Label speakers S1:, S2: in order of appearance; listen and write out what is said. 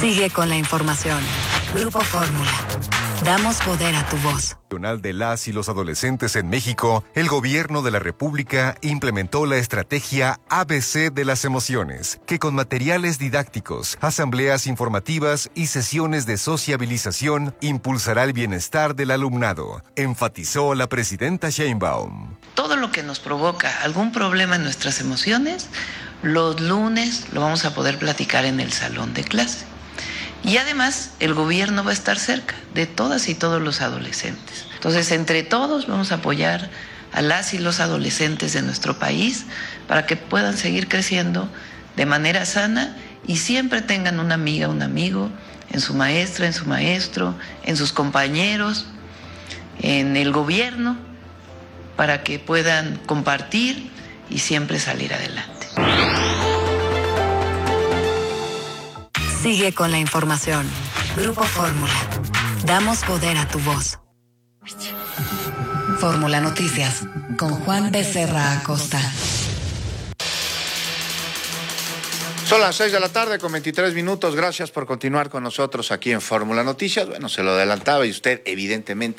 S1: Sigue con la información. Grupo Fórmula. Damos poder a tu voz.
S2: De las y los adolescentes en México, el gobierno de la República implementó la estrategia ABC de las emociones, que con materiales didácticos, asambleas informativas y sesiones de sociabilización impulsará el bienestar del alumnado, enfatizó la presidenta Sheinbaum.
S3: Todo lo que nos provoca algún problema en nuestras emociones, los lunes lo vamos a poder platicar en el salón de clase. Y además, el gobierno va a estar cerca de todas y todos los adolescentes. Entonces, entre todos vamos a apoyar a las y los adolescentes de nuestro país para que puedan seguir creciendo de manera sana y siempre tengan una amiga, un amigo, en su maestra, en su maestro, en sus compañeros, en el gobierno, para que puedan compartir y siempre salir adelante.
S1: Sigue con la información. Grupo Fórmula. Damos poder a tu voz. Fórmula Noticias con Juan Becerra Acosta.
S4: Son las 6 de la tarde con 23 minutos. Gracias por continuar con nosotros aquí en Fórmula Noticias. Bueno, se lo adelantaba y usted evidentemente